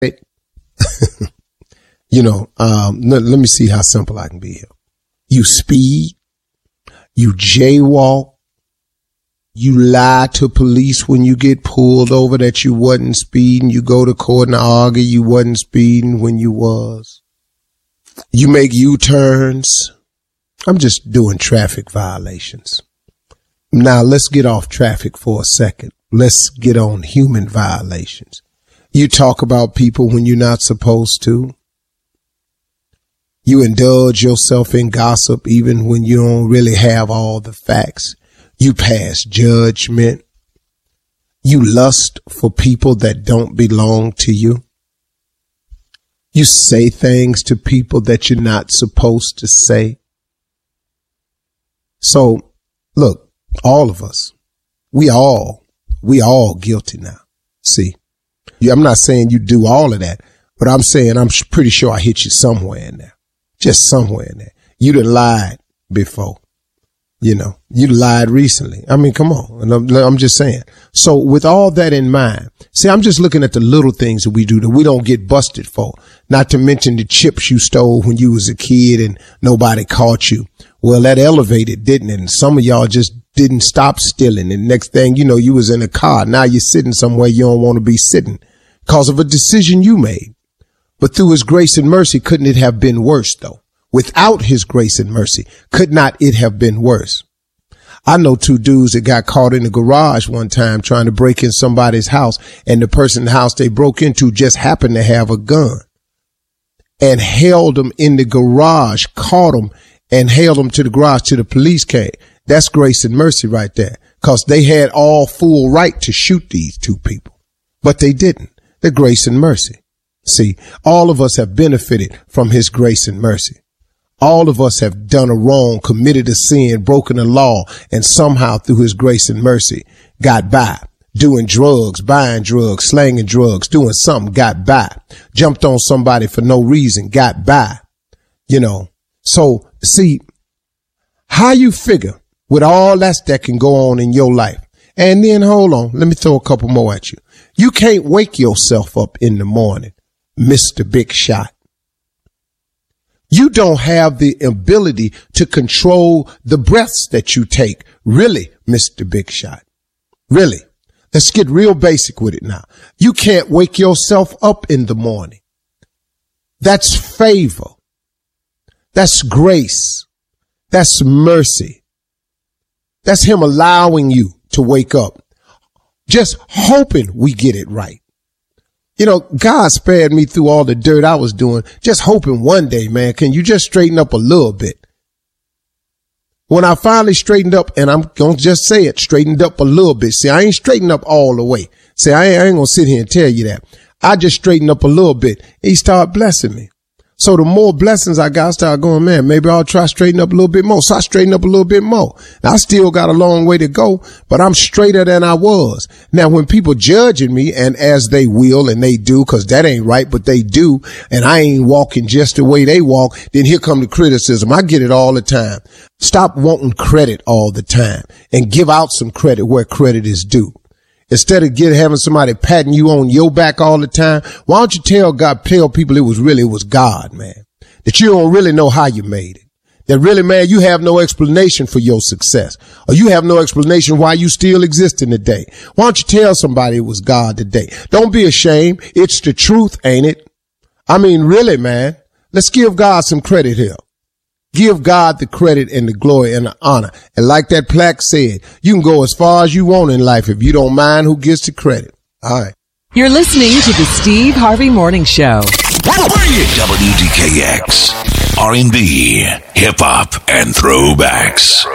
Let me see how simple I can be here. You speed, you jaywalk, you lie to police when you get pulled over that you wasn't speeding. You go to court and argue you wasn't speeding when you was. You make U-turns. I'm just doing traffic violations. Now let's get off traffic for a second. Let's get on human violations. You talk about people when you're not supposed to. You indulge yourself in gossip even when you don't really have all the facts. You pass judgment. You lust for people that don't belong to you. You say things to people that you're not supposed to say. So, look, all of us, we all guilty now. See, I'm not saying you do all of that, but I'm saying I'm pretty sure I hit you somewhere in there. Just somewhere in there. You done lied before. You lied recently. I mean, come on. And I'm just saying. So with all that in mind, see, I'm just looking at the little things that we do that we don't get busted for. Not to mention the chips you stole when you was a kid and nobody caught you. Well, that elevated, didn't it? And some of y'all just didn't stop stealing. And next thing you know, you was in a car. Now you're sitting somewhere you don't want to be sitting because of a decision you made. But through his grace and mercy, couldn't it have been worse, though? Without his grace and mercy, could not it have been worse? I know two dudes that got caught in the garage one time trying to break in somebody's house, and the person in the house they broke into just happened to have a gun and held them in the garage, caught them and held them to the garage till the police came. That's grace and mercy right there, because they had all full right to shoot these two people, but they didn't. The grace and mercy. See, all of us have benefited from his grace and mercy. All of us have done a wrong, committed a sin, broken a law, and somehow through his grace and mercy got by. Doing drugs, buying drugs, slanging drugs, doing something, got by. Jumped on somebody for no reason, got by. So, see, how you figure with all that can go on in your life. And then, hold on, let me throw a couple more at you. You can't wake yourself up in the morning, Mr. Big Shot. You don't have the ability to control the breaths that you take. Really, Mr. Big Shot. Really. Let's get real basic with it now. You can't wake yourself up in the morning. That's favor. That's grace. That's mercy. That's him allowing you to wake up. Just hoping we get it right. God spared me through all the dirt I was doing, just hoping one day, man, can you just straighten up a little bit? When I finally straightened up, and I'm going to just say it, straightened up a little bit. See, I ain't straightened up all the way. See, I ain't going to sit here and tell you that. I just straightened up a little bit. He started blessing me. So the more blessings I got, I started going, man, maybe I'll try straighten up a little bit more. So I straightened up a little bit more. Now, I still got a long way to go, but I'm straighter than I was. Now, when people judging me, and as they will, and they do, cause that ain't right, but they do, and I ain't walking just the way they walk, then here come the criticism. I get it all the time. Stop wanting credit all the time and give out some credit where credit is due. Instead of having somebody patting you on your back all the time, why don't you tell people it was God, man. That you don't really know how you made it. That really, man, you have no explanation for your success. Or you have no explanation why you still exist in the day. Why don't you tell somebody it was God today? Don't be ashamed. It's the truth, ain't it? I mean, really, man. Let's give God some credit here. Give God the credit and the glory and the honor. And like that plaque said, you can go as far as you want in life if you don't mind who gets the credit. All right. You're listening to the Steve Harvey Morning Show. WDKX, R&B, hip-hop, and throwbacks.